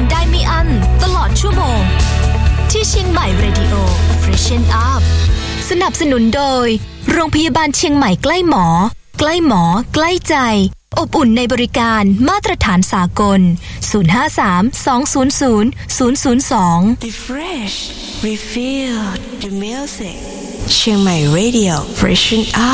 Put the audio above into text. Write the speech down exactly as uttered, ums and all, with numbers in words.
งได้ไม่อั้นตลอดชั่วโมงที่เชียงใหม่ Radio Freshen Up สนับสนุนโดยโรงพยาบาลเชียงใหม่ใกล้หมอใกล้หมอใกล้ใจอบอุ่นในบริการมาตรฐานสากลศูนย์ ห้า สาม สอง ศูนย์ ศูนย์ ศูนย์ ศูนย์ สอง Refresh, refill the music. เชียงใหม่ Radio Freshen Up